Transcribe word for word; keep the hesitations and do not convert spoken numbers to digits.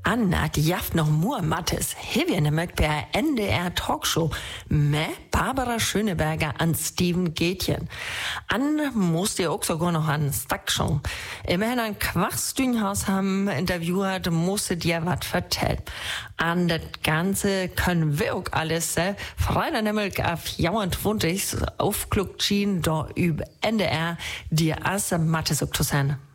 Anna, die jaft noch nur Mattes. Hier wir nämlich bei N D R Talkshow mit Barbara Schöneberger an Steven Gätjen. An musste ja auch sogar noch an Stack schon. Immerhin ein Quachstühnhaus haben interviewt, musste dir was vertellen. An das Ganze können wir auch alles, äh, Freitag nämlich auf vierundzwanzig aufkluckt schien, da über N D R, die erste Mattes auch zu sein.